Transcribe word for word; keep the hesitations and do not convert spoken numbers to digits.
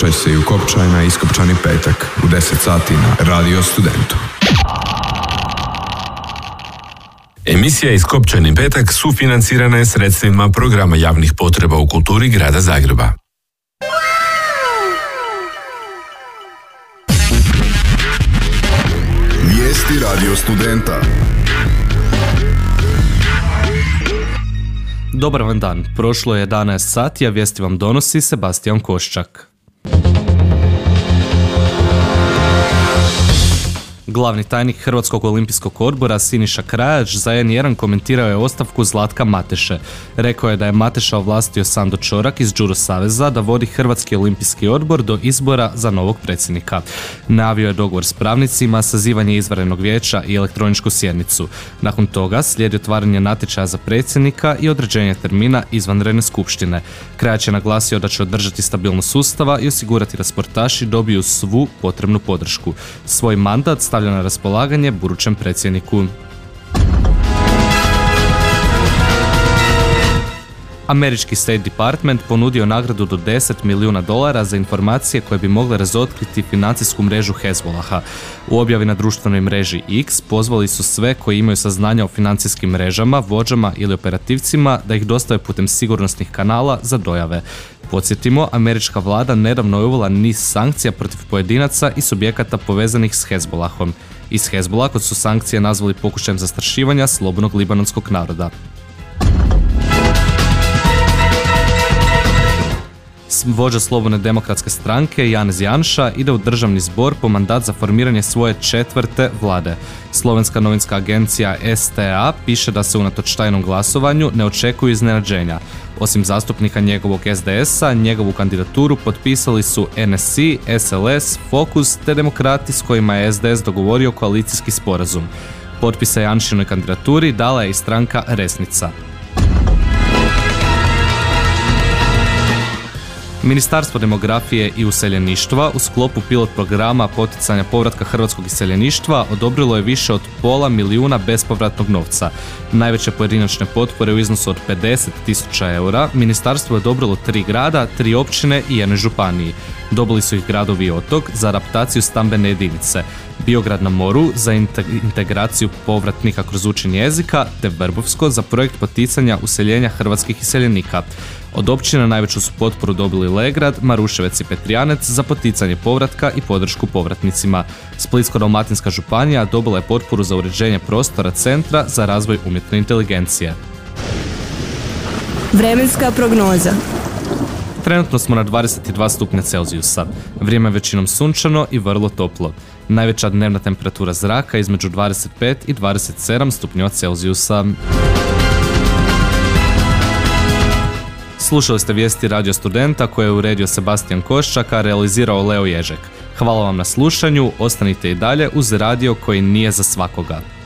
Ukopčaj se i ukopčaj na Iskopčani petak u deset sati na Radio Studentu. Emisija Iskopčani petak sufinancirana je sredstvima programa javnih potreba u kulturi Grada Zagreba. Vijesti Radio Studenta. Dobar vam dan, prošlo je jedanaest sati, a vijesti vam donosi Sebastian Koščak. Glavni tajnik Hrvatskog olimpijskog odbora Siniša Krajač za en jedan komentirao je ostavku Zlatka Mateše. Rekao je da je Mateša ovlastio Sando Čorak iz Judo saveza da vodi Hrvatski olimpijski odbor do izbora za novog predsjednika. Najavio je dogovor s pravnicima, sazivanje izvanrednog vijeća i elektroničku sjednicu. Nakon toga slijedi otvaranje natječaja za predsjednika i određenje termina izvanredne skupštine. Krajač je naglasio da će održati stabilnost sustava i osigurati da sportaši dobiju svu potrebnu podršku. Svoj mandat stavlja na raspolaganje budućem predsjedniku. Američki State Department ponudio nagradu do deset milijuna dolara za informacije koje bi mogle razotkriti financijsku mrežu Hezbollaha. U objavi na društvenoj mreži X pozvali su sve koji imaju saznanja o financijskim mrežama, vođama ili operativcima da ih dostave putem sigurnosnih kanala za dojave. Podsjetimo, američka vlada nedavno je uvela niz sankcija protiv pojedinaca i subjekata povezanih s Hezbollahom. Iz Hezbollaha su sankcije nazvali pokušajem zastrašivanja slobodnog libanonskog naroda. Vođa Slobodne demokratske stranke Janez Janša ide u državni zbor po mandat za formiranje svoje četvrte vlade. Slovenska novinska agencija S T A piše da se unatoč tajnom glasovanju ne očekuju iznenađenja. Osim zastupnika njegovog S D S-a, njegovu kandidaturu potpisali su N S I, S L S, Fokus te Demokrati s kojima je S D S dogovorio koalicijski sporazum. Potpise Janšinoj kandidaturi dala je i stranka Resnica. Ministarstvo demografije i useljeništva u sklopu pilot programa poticanja povratka hrvatskog iseljeništva odobrilo je više od pola milijuna bespovratnog novca. Najveće pojedinačne potpore u iznosu od pedeset tisuća eura ministarstvo je odobrilo tri grada, tri općine i jednoj županiji. Dobili su ih gradovi Otok za adaptaciju stambene jedinice, Biograd na moru za integraciju povratnika kroz učenje jezika te Vrbovsko za projekt poticanja useljenja hrvatskih iseljenika. Od općina najveću su potporu dobili Legrad, Maruševec i Petrijanec za poticanje povratka i podršku povratnicima. Splitsko-dalmatinska županija dobila je potporu za uređenje prostora Centra za razvoj umjetne inteligencije. Vremenska prognoza. Trenutno smo na dvadeset dva stupnja Celzijusa. Vrijeme je većinom sunčano i vrlo toplo. Najveća dnevna temperatura zraka je između dvadeset pet i dvadeset sedam stupnjeva Celzijusa. Slušali ste vijesti Radio Studenta koje je uredio Sebastian Koščak, a realizirao Leo Ježek. Hvala vam na slušanju, ostanite i dalje uz radio koji nije za svakoga.